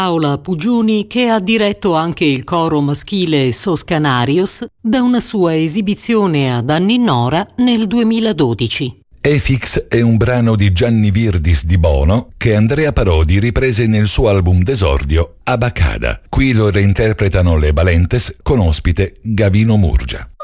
Paola Pugiuni, che ha diretto anche il coro maschile Soscanarios, da una sua esibizione ad Anninnora nel 2012. Efix è un brano di Gianni Virdis di Bono che Andrea Parodi riprese nel suo album d'esordio Abacada. Qui lo reinterpretano le Balentes con ospite Gavino Murgia.